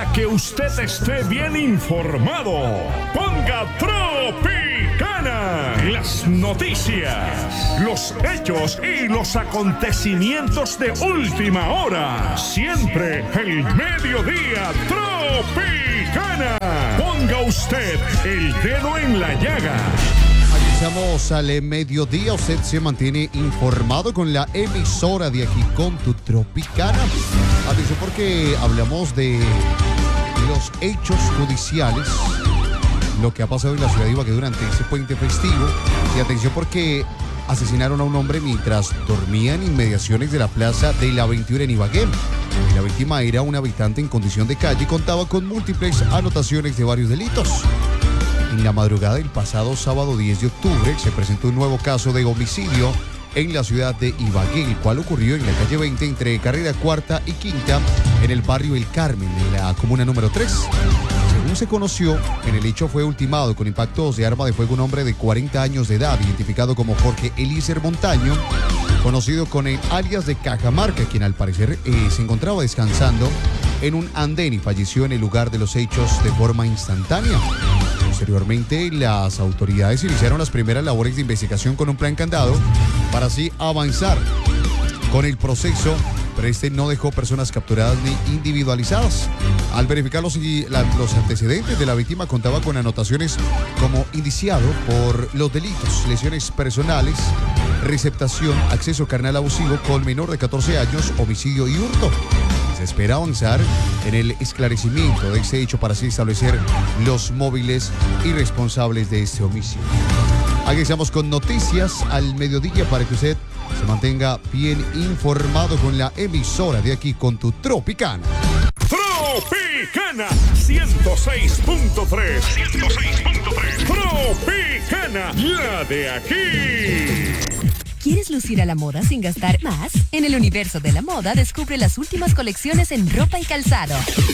Para que usted esté bien informado, ponga Tropicana. Las noticias, los hechos y los acontecimientos de última hora. Siempre el mediodía Tropicana. Ponga usted el dedo en la llaga. Estamos al mediodía, usted se mantiene informado con la emisora de aquí con tu Tropicana. Atención porque hablamos de los hechos judiciales, lo que ha pasado en la ciudad de Ibagué durante ese puente festivo. Y atención porque asesinaron a un hombre mientras dormía en inmediaciones de la plaza de la 21 en Ibagué. La víctima era un habitante en condición de calle y contaba con múltiples anotaciones de varios delitos. En la madrugada del pasado sábado 10 de octubre se presentó un nuevo caso de homicidio en la ciudad de Ibagué, el cual ocurrió en la calle 20 entre carrera cuarta y quinta en el barrio El Carmen, en la comuna número 3. Según se conoció, en el hecho fue ultimado con impactos de arma de fuego un hombre de 40 años de edad, identificado como Jorge Eliezer Montaño, conocido con el alias de Cajamarca, quien al parecer se encontraba descansando en un andén y falleció en el lugar de los hechos de forma instantánea. Posteriormente, las autoridades iniciaron las primeras labores de investigación con un plan candado para así avanzar con el proceso, pero este no dejó personas capturadas ni individualizadas. Al verificar los antecedentes de la víctima, contaba con anotaciones como indiciado por los delitos, lesiones personales, receptación, acceso carnal abusivo con menor de 14 años, homicidio y hurto. Se espera avanzar en el esclarecimiento de este hecho para así establecer los móviles y responsables de este homicidio. Aquí estamos con noticias al mediodía para que usted se mantenga bien informado con la emisora de aquí con tu Tropicana. Tropicana 106.3. Tropicana, la de aquí. ¿Quieres lucir a la moda sin gastar más? En el universo de la moda descubre las últimas colecciones en ropa y calzado.